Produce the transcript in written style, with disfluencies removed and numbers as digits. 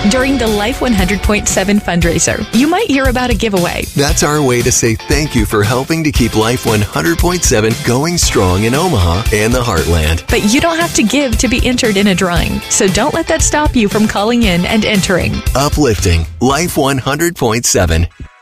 During the Life 100.7 fundraiser, you might hear about a giveaway. That's our way to say thank you for helping to keep Life 100.7 going strong in Omaha and the Heartland. But you don't have to give to be entered in a drawing, so don't let that stop you from calling in and entering. Uplifting Life 100.7.